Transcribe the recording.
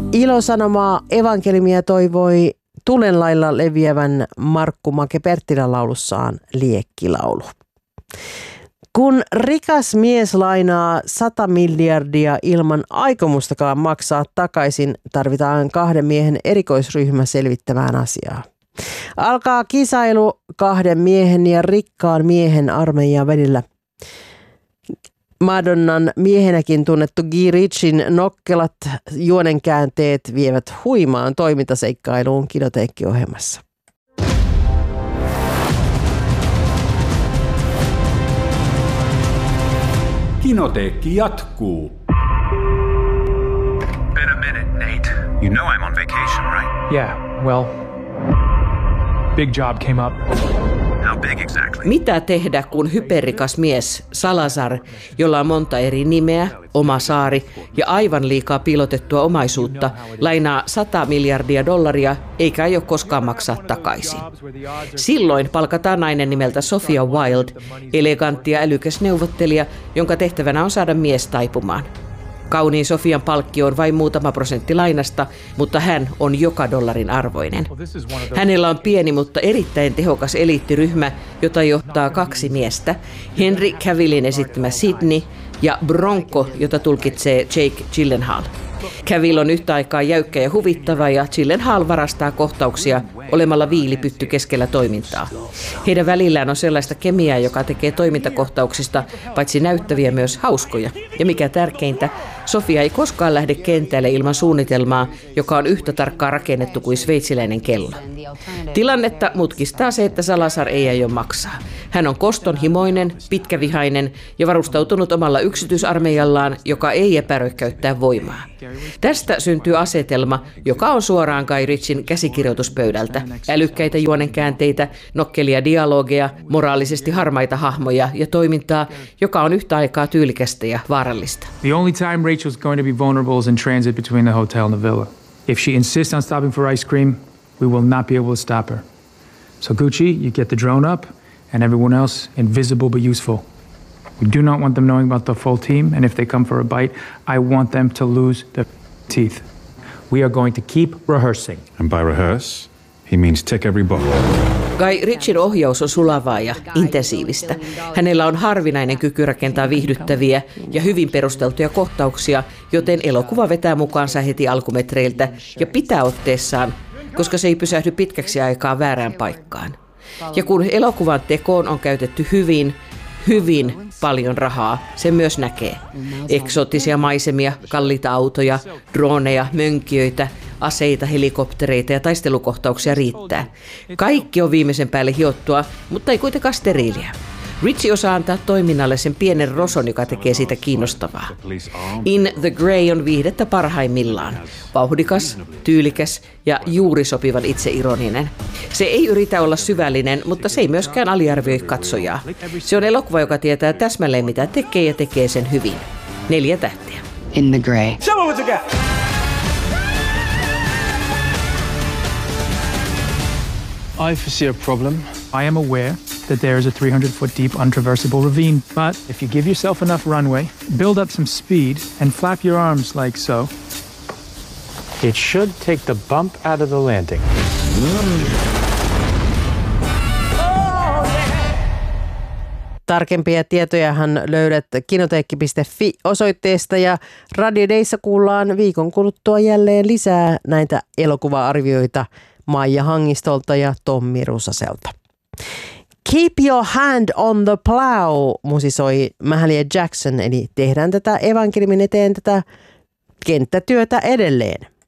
Ilosanomaa evankeliumia toivoi tulenlailla leviävän Markku Make-Perttilän laulussaan Liekkilaulu. Kun rikas mies lainaa 100 miljardia ilman aikomustakaan maksaa takaisin, tarvitaan 2 miehen erikoisryhmä selvittämään asiaa. Alkaa kisailu 2 miehen ja rikkaan miehen armeijan välillä. Madonnan miehenäkin tunnettu Guy Ritchien nokkelat juonenkäänteet vievät huimaan toimintaseikkailuun Kinoteekki-ohjelmassa. Kinoteekki jatkuu. Been a minute, Nate. You know I'm on vacation, right? Yeah, well, big job came up. How big exactly? Mitä tehdä, kun hyperrikas mies Salazar, jolla on monta eri nimeä, oma saari ja aivan liikaa piilotettua omaisuutta, lainaa 100 miljardia dollaria eikä aio koskaan maksaa takaisin? Silloin palkataan nainen nimeltä Sophia Wild, elegantti ja älykäs neuvottelija, jonka tehtävänä on saada mies taipumaan. Kauniin Sofian palkkio on vain muutama prosentti lainasta, mutta hän on joka dollarin arvoinen. Hänellä on pieni, mutta erittäin tehokas eliittiryhmä, jota johtaa 2 miestä. Henry Cavillin esittämä Sidney ja Bronco, jota tulkitsee Jake Gyllenhaal. Cavill on yhtä aikaa jäykkä ja huvittava ja Gyllenhaal varastaa kohtauksia olemalla viilipytty keskellä toimintaa. Heidän välillään on sellaista kemiaa, joka tekee toimintakohtauksista paitsi näyttäviä myös hauskoja. Ja mikä tärkeintä, Sofia ei koskaan lähde kentälle ilman suunnitelmaa, joka on yhtä tarkkaan rakennettu kuin sveitsiläinen kello. Tilannetta mutkistaa se, että Salazar ei aio maksaa. Hän on kostonhimoinen, pitkävihainen ja varustautunut omalla yksityisarmeijallaan, joka ei epäröi käyttää voimaa. Tästä syntyy asetelma, joka on suoraan Guy Ritchien käsikirjoituspöydältä. Älykkäitä juonenkäänteitä, nokkelia dialogeja, moraalisesti harmaita hahmoja ja toimintaa, joka on yhtä aikaa tyylikästä ja vaarallista. The only time Rachel's going to be vulnerable is in transit between the hotel and the villa. If she insists on stopping for ice cream, we will not be able to stop her. So Gucci, you get the drone up, and everyone else invisible but useful. We do not want them knowing about the full team, and if they come for a bite, I want them to lose their teeth. We are going to keep rehearsing. And by rehearse, he means tick every box. Guy Ritchien ohjaus on sulavaa ja intensiivistä. Hänellä on harvinainen kyky rakentaa viihdyttäviä ja hyvin perusteltuja kohtauksia, joten elokuva vetää mukaansa heti alkumetreiltä ja pitää otteessaan, koska se ei pysähdy pitkäksi aikaa väärään paikkaan. Ja kun elokuvan tekoon on käytetty hyvin paljon rahaa, se myös näkee. Eksoottisia maisemia, kalliita autoja, droneja, mönkijöitä, aseita, helikoptereita ja taistelukohtauksia riittää. Kaikki on viimeisen päälle hiottua, mutta ei kuitenkaan steriiliä. Ritchie osaa antaa toiminnalle sen pienen roson, joka tekee siitä kiinnostavaa. In the Grey on viihdettä parhaimmillaan. Vauhdikas, tyylikäs ja juuri sopivan itseironinen. Se ei yritä olla syvällinen, mutta se ei myöskään aliarvioi katsojaa. Se on elokuva, joka tietää täsmälleen mitä tekee ja tekee sen hyvin. 4 tähteä. In the Grey. Show me what you got. I foresee a problem. I am aware that there is a 300-foot deep untraversable ravine, but if you give yourself enough runway, build up some speed, and flap your arms like so, it should take the bump out of the landing. Tarkempia tietojahan löydät kinoteekki.fi-osoitteesta ja Radio Dayssa kuullaan viikon kuluttua jälleen lisää näitä elokuva-arvioita Maija Hangistolta ja Tommi Rusaselta. Keep your hand on the plow, musisoi Mahalia Jackson, eli tehdään tätä evankeliumin eteen tätä kenttätyötä edelleen.